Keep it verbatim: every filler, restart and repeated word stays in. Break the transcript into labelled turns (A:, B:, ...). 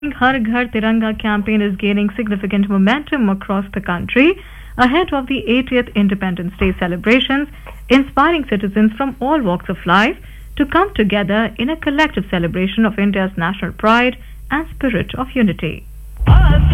A: Har Ghar Tiranga campaign is gaining significant momentum across the country ahead of the eightieth Independence Day celebrations, inspiring citizens from all walks of life to come together in a collective celebration of India's national pride and spirit of unity.
B: Her